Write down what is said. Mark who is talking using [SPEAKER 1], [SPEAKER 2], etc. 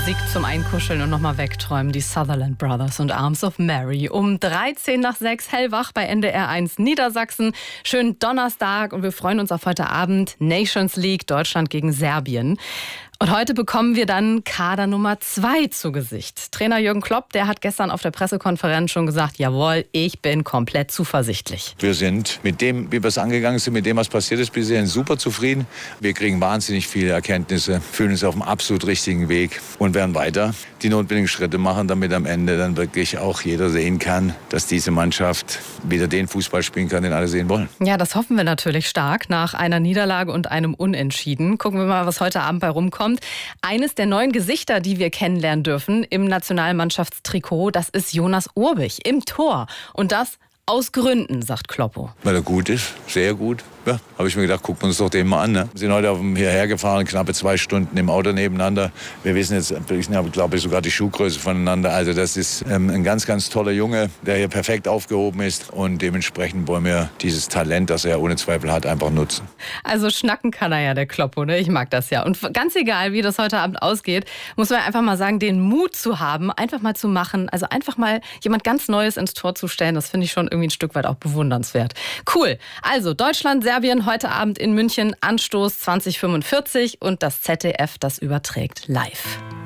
[SPEAKER 1] Musik zum Einkuscheln und nochmal wegträumen. Die Sutherland Brothers und Arms of Mary. Um 6:13 hellwach bei NDR 1 Niedersachsen. Schönen Donnerstag und wir freuen uns auf heute Abend. Nations League, Deutschland gegen Serbien. Und heute bekommen wir dann Kader Nummer 2 zu Gesicht. Trainer Jürgen Klopp, der hat gestern auf der Pressekonferenz schon gesagt, jawohl, ich bin komplett zuversichtlich.
[SPEAKER 2] Wir sind mit dem, wie wir es angegangen sind, mit dem, was passiert ist, bisher super zufrieden. Wir kriegen wahnsinnig viele Erkenntnisse, fühlen uns auf dem absolut richtigen Weg und werden weiter die notwendigen Schritte machen, damit am Ende dann wirklich auch jeder sehen kann, dass diese Mannschaft wieder den Fußball spielen kann, den alle sehen wollen.
[SPEAKER 1] Ja, das hoffen wir natürlich stark nach einer Niederlage und einem Unentschieden. Gucken wir mal, was heute Abend bei rumkommt. Eines der neuen Gesichter, die wir kennenlernen dürfen im Nationalmannschaftstrikot, das ist Jonas Urbich im Tor. Und das aus Gründen, sagt Kloppo.
[SPEAKER 2] Weil er gut ist, sehr gut. Ja, habe ich mir gedacht, gucken wir uns doch den mal an. Ne? Wir sind heute hierher gefahren, knappe 2 Stunden im Auto nebeneinander. Wir wissen jetzt, glaube ich, sogar die Schuhgröße voneinander. Also das ist ein ganz, ganz toller Junge, der hier perfekt aufgehoben ist. Und dementsprechend wollen wir dieses Talent, das er ohne Zweifel hat, einfach nutzen.
[SPEAKER 1] Also schnacken kann er ja, der Kloppo, ne? Ich mag das ja. Und ganz egal, wie das heute Abend ausgeht, muss man einfach mal sagen, den Mut zu haben, einfach mal zu machen. Also einfach mal jemand ganz Neues ins Tor zu stellen, das finde ich schon irgendwie ein Stück weit auch bewundernswert. Cool. Also Deutschland, Serbien heute Abend in München, Anstoß 20:45 und das ZDF, das überträgt live.